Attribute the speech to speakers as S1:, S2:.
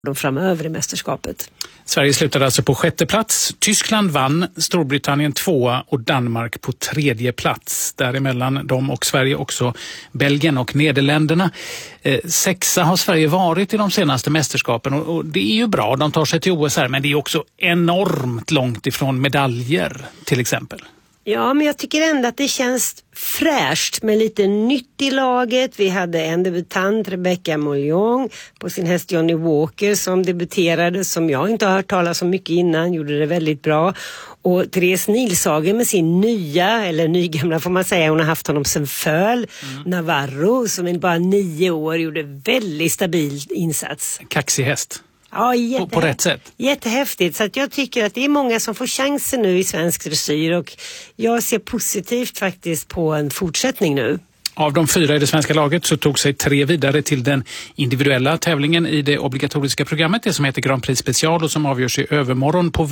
S1: de framöver i mästerskapet.
S2: Sverige slutade alltså på 6:e plats. Tyskland vann, Storbritannien 2:a och Danmark på 3:e plats. Däremellan de och Sverige också Belgien och Nederländerna. 6:a har Sverige varit i de senaste mästerskapen och det är ju bra. De tar sig till OS här, men det är också enormt långt ifrån medaljer till exempel.
S1: Ja, men jag tycker ändå att det känns fräscht med lite nytt i laget. Vi hade en debutant, Rebecca Mollong, på sin häst Johnny Walker som debuterade, som jag inte har hört talas så mycket innan, gjorde det väldigt bra. Och Therese Nilshagen med sin nygamla får man säga, hon har haft honom sen föl, Navarro, som är bara 9 år, gjorde väldigt stabil insats.
S2: Kaxig häst.
S1: Ja,
S2: på rätt sätt.
S1: Jättehäftigt, så att jag tycker att det är många som får chansen nu i svensk dressyr och jag ser positivt faktiskt på en fortsättning nu.
S2: Av de 4 i det svenska laget så tog sig 3 vidare till den individuella tävlingen i det obligatoriska programmet, det som heter Grand Prix Special och som avgörs i övermorgon på